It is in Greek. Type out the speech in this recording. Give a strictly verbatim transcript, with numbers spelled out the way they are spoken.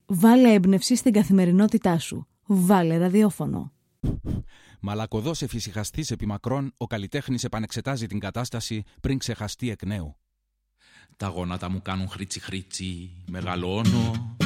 Βάλε έμπνευση στην καθημερινότητά σου. Βάλε ραδιόφωνο. Μαλακωδός εφησυχαστής επί μακρόν, ο καλλιτέχνης επανεξετάζει την κατάσταση πριν ξεχαστεί εκ νέου. Τα γόνατα μου κάνουν χρήτσι χρήτσι, μεγαλώνω,